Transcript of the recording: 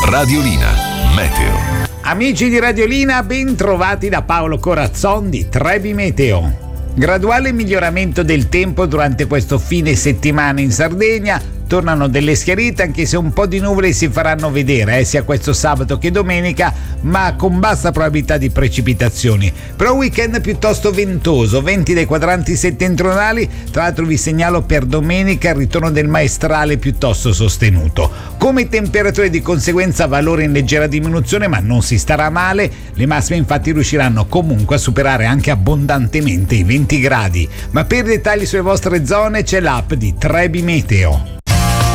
Radiolina Meteo. Amici di Radiolina, ben trovati da Paolo Corazzon di Trebi Meteo. Graduale miglioramento del tempo durante questo fine settimana in Sardegna. Tornano delle schiarite, anche se un po' di nuvole si faranno vedere sia questo sabato che domenica, ma con bassa probabilità di precipitazioni. Però weekend piuttosto ventoso, venti dai quadranti settentrionali. Tra l'altro vi segnalo per domenica il ritorno del maestrale piuttosto sostenuto. Come temperature di conseguenza valore in leggera diminuzione, ma non si starà male. Le massime infatti riusciranno comunque a superare anche abbondantemente i 20 gradi. Ma per dettagli sulle vostre zone c'è l'app di Trebi Meteo.